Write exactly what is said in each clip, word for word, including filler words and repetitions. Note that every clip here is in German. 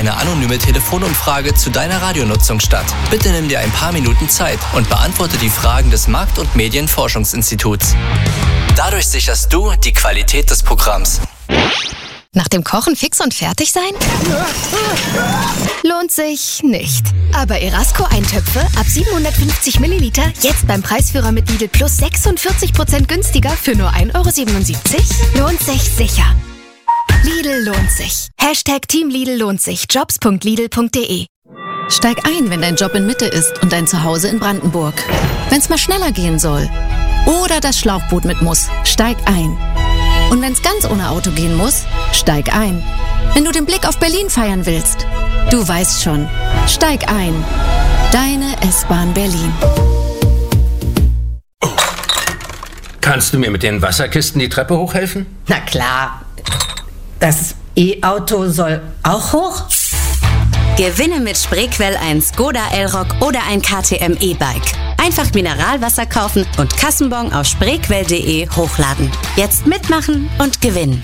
eine anonyme Telefonumfrage zu deiner Radionutzung statt. Bitte nimm dir ein paar Minuten Zeit und beantworte die Fragen des Markt- und Medienforschungsinstituts. Dadurch sicherst du die Qualität des Programms. Nach dem Kochen fix und fertig sein? Lohnt sich nicht. Aber Erasco-Eintöpfe ab siebenhundertfünfzig Milliliter jetzt beim Preisführer mit Lidl Plus sechsundvierzig Prozent günstiger für nur ein Euro siebenundsiebzig? Lohnt sich sicher. Lidl lohnt sich. Hashtag Team Lidl lohnt sich. jobs punkt lidl punkt de. Steig ein, wenn dein Job in Mitte ist und dein Zuhause in Brandenburg. Wenn's mal schneller gehen soll. Oder das Schlauchboot mit muss. Steig ein. Und wenn's ganz ohne Auto gehen muss, steig ein. Wenn du den Blick auf Berlin feiern willst, du weißt schon. Steig ein. Deine S-Bahn Berlin. Kannst du mir mit den Wasserkisten die Treppe hochhelfen? Na klar. Das E-Auto soll auch hoch? Gewinne mit Spreequell ein Skoda Elrock oder ein K T M E-Bike. Einfach Mineralwasser kaufen und Kassenbon auf spreequell punkt de hochladen. Jetzt mitmachen und gewinnen.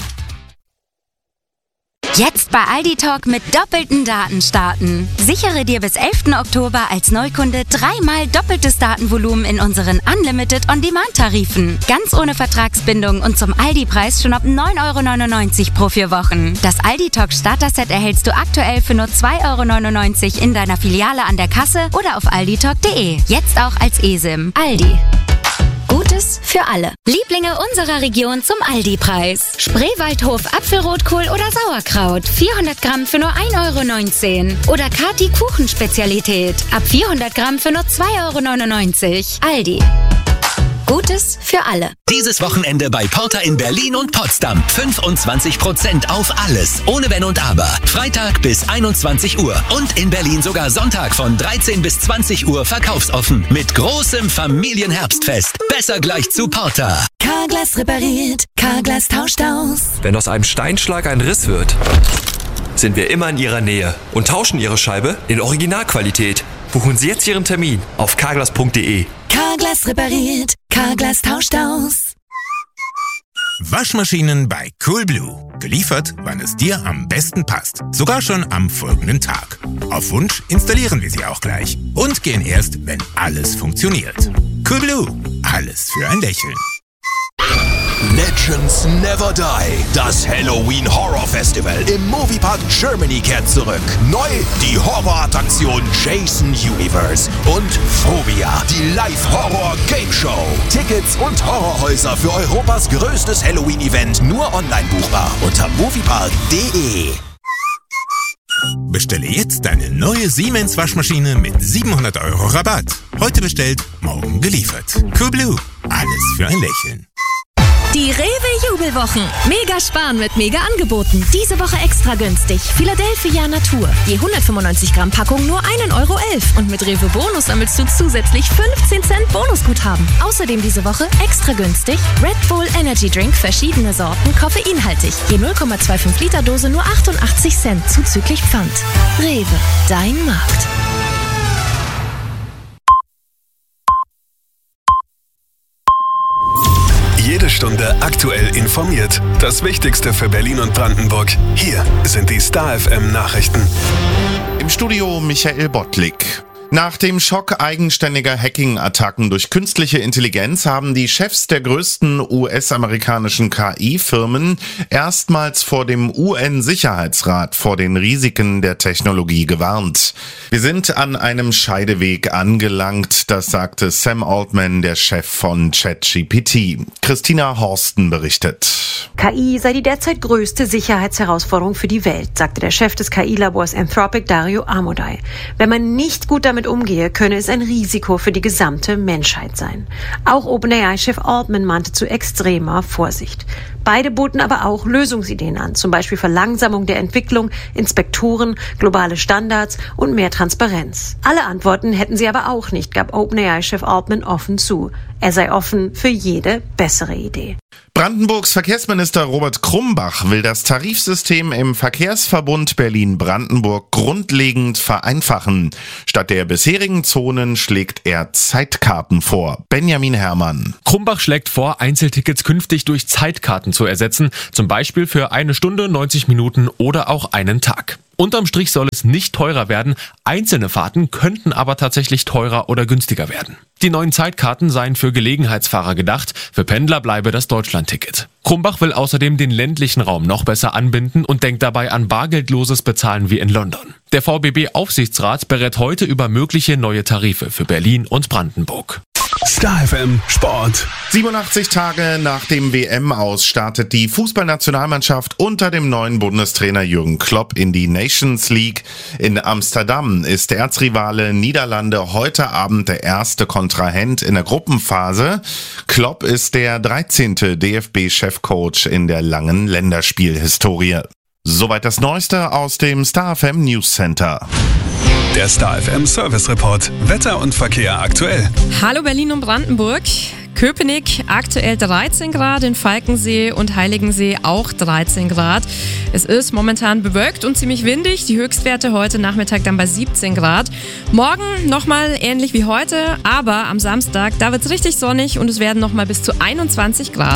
Jetzt bei Aldi Talk mit doppelten Daten starten. Sichere dir bis elften Oktober als Neukunde dreimal doppeltes Datenvolumen in unseren Unlimited On-Demand-Tarifen. Ganz ohne Vertragsbindung und zum Aldi-Preis schon ab neun Euro neunundneunzig pro vier Wochen. Das Aldi Talk Starter-Set erhältst du aktuell für nur zwei Euro neunundneunzig in deiner Filiale an der Kasse oder auf aldi talk punkt de. Jetzt auch als eSIM. Aldi. Gutes für alle. Lieblinge unserer Region zum Aldi-Preis. Spreewaldhof Apfelrotkohl oder Sauerkraut. vierhundert Gramm für nur ein Euro neunzehn. Oder Kati Kuchenspezialität. Ab vierhundert Gramm für nur zwei Euro neunundneunzig. Aldi. Gutes für alle. Dieses Wochenende bei Porter in Berlin und Potsdam. fünfundzwanzig Prozent auf alles. Ohne Wenn und Aber. Freitag bis einundzwanzig Uhr. Und in Berlin sogar Sonntag von dreizehn bis zwanzig Uhr verkaufsoffen. Mit großem Familienherbstfest. Besser gleich zu Porter. Carglass repariert. Carglass tauscht aus. Wenn aus einem Steinschlag ein Riss wird, sind wir immer in Ihrer Nähe und tauschen Ihre Scheibe in Originalqualität. Buchen Sie jetzt Ihren Termin auf carglass punkt de. Carglass repariert. Carglass tauscht aus. Waschmaschinen bei Coolblue. Geliefert, wann es dir am besten passt. Sogar schon am folgenden Tag. Auf Wunsch installieren wir sie auch gleich. Und gehen erst, wenn alles funktioniert. Coolblue. Alles für ein Lächeln. Legends Never Die. Das Halloween Horror Festival im Moviepark Germany kehrt zurück. Neu die Horrorattraktion Jason Universe und Phobia, die Live-Horror-Game-Show. Tickets und Horrorhäuser für Europas größtes Halloween-Event nur online buchbar unter moviepark punkt de. Bestelle jetzt deine neue Siemens Waschmaschine mit siebenhundert Euro Rabatt. Heute bestellt, morgen geliefert. Coolblue. Alles für ein Lächeln. Die Rewe-Jubelwochen. Mega sparen mit Mega-Angeboten. Diese Woche extra günstig. Philadelphia Natur. Je hundertfünfundneunzig Gramm Packung nur ein Euro elf. Und mit Rewe Bonus sammelst du zusätzlich fünfzehn Cent Bonusguthaben. Außerdem diese Woche extra günstig Red Bull Energy Drink, verschiedene Sorten, koffeinhaltig. Je null Komma fünfundzwanzig Liter Dose nur achtundachtzig Cent, zuzüglich Pfand. Rewe, dein Markt. Jede Stunde aktuell informiert. Das Wichtigste für Berlin und Brandenburg. Hier sind die Star F M Nachrichten. Im Studio Michael Bottlik. Nach dem Schock eigenständiger Hacking-Attacken durch künstliche Intelligenz haben die Chefs der größten U S-amerikanischen K I-Firmen erstmals vor dem U N-Sicherheitsrat vor den Risiken der Technologie gewarnt. Wir sind an einem Scheideweg angelangt, das sagte Sam Altman, der Chef von ChatGPT. Christina Horsten berichtet. K I sei die derzeit größte Sicherheitsherausforderung für die Welt, sagte der Chef des K I-Labors Anthropic, Dario Amodei. Wenn man nicht gut damit umgehe, könne es ein Risiko für die gesamte Menschheit sein. Auch OpenAI-Chef Altman mahnte zu extremer Vorsicht. Beide boten aber auch Lösungsideen an, zum Beispiel Verlangsamung der Entwicklung, Inspektoren, globale Standards und mehr Transparenz. Alle Antworten hätten sie aber auch nicht, gab OpenAI-Chef Altman offen zu. Er sei offen für jede bessere Idee. Brandenburgs Verkehrsminister Robert Krumbach will das Tarifsystem im Verkehrsverbund Berlin-Brandenburg grundlegend vereinfachen. Statt der bisherigen Zonen schlägt er Zeitkarten vor. Benjamin Herrmann. Krumbach schlägt vor, Einzeltickets künftig durch Zeitkarten zu ersetzen, zum Beispiel für eine Stunde, neunzig Minuten oder auch einen Tag. Unterm Strich soll es nicht teurer werden, einzelne Fahrten könnten aber tatsächlich teurer oder günstiger werden. Die neuen Zeitkarten seien für Gelegenheitsfahrer gedacht, für Pendler bleibe das Deutschlandticket. Krumbach will außerdem den ländlichen Raum noch besser anbinden und denkt dabei an bargeldloses Bezahlen wie in London. Der V B B-Aufsichtsrat berät heute über mögliche neue Tarife für Berlin und Brandenburg. Star F M Sport. siebenundachtzig Tage nach dem W M-Aus startet die Fußballnationalmannschaft unter dem neuen Bundestrainer Jürgen Klopp in die Nations League. In Amsterdam ist der Erzrivale Niederlande heute Abend der erste Kontrahent in der Gruppenphase. Klopp ist der dreizehnte D F B-Chefcoach in der langen Länderspielhistorie. Soweit das Neueste aus dem Star F M News Center. Der Star F M Service Report. Wetter und Verkehr aktuell. Hallo Berlin und Brandenburg. Köpenick aktuell dreizehn Grad, in Falkensee und Heiligensee auch dreizehn Grad. Es ist momentan bewölkt und ziemlich windig. Die Höchstwerte heute Nachmittag dann bei siebzehn Grad. Morgen nochmal ähnlich wie heute, aber am Samstag, da wird es richtig sonnig und es werden nochmal bis zu einundzwanzig Grad.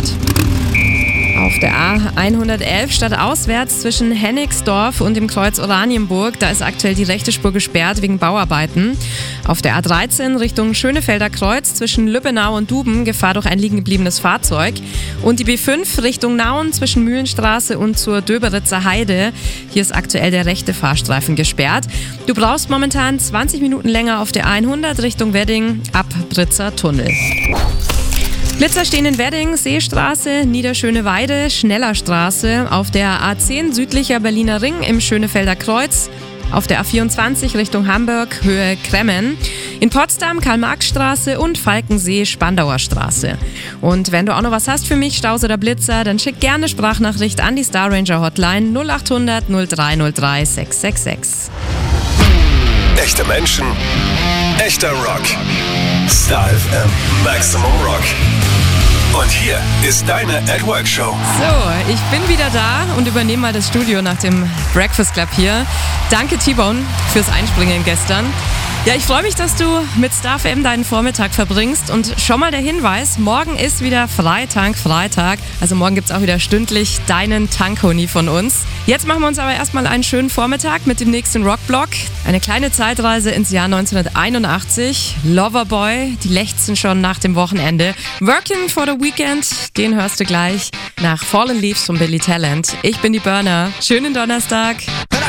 Auf der A hundertelf stadtauswärts zwischen Hennigsdorf und dem Kreuz Oranienburg, da ist aktuell die rechte Spur gesperrt wegen Bauarbeiten. Auf der A dreizehn Richtung Schönefelder Kreuz zwischen Lübbenau und Duben Gefahr durch ein liegen gebliebenes Fahrzeug. Und die B fünf Richtung Nauen zwischen Mühlenstraße und zur Döberitzer Heide. Hier ist aktuell der rechte Fahrstreifen gesperrt. Du brauchst momentan zwanzig Minuten länger auf der A hundert Richtung Wedding ab Britzer Tunnel. Blitzer stehen in Wedding, Seestraße, Niederschöneweide, Schnellerstraße, auf der A zehn südlicher Berliner Ring im Schönefelder Kreuz, auf der A vierundzwanzig Richtung Hamburg, Höhe Kremmen, in Potsdam Karl-Marx-Straße und Falkensee Spandauer Straße. Und wenn du auch noch was hast für mich, Staus oder Blitzer, dann schick gerne Sprachnachricht an die Star Ranger Hotline null acht hundert null drei null drei sechs sechs sechs. Echte Menschen, echter Rock. Star F M Maximum Rock. Und hier ist deine At Work Show. So, ich bin wieder da und übernehme mal das Studio nach dem Breakfast Club hier. Danke T-Bone fürs Einspringen gestern. Ja, ich freue mich, dass du mit Star F M deinen Vormittag verbringst und schon mal der Hinweis, morgen ist wieder Freitag, Freitag. Also morgen gibt's auch wieder stündlich deinen Tankhoni von uns. Jetzt machen wir uns aber erstmal einen schönen Vormittag mit dem nächsten Rockblock. Eine kleine Zeitreise ins Jahr neunzehnhunderteinundachtzig. Loverboy, die lechzen schon nach dem Wochenende. Working for the Weekend, den hörst du gleich nach Fallen Leaves von Billy Talent. Ich bin die Burner. Schönen Donnerstag.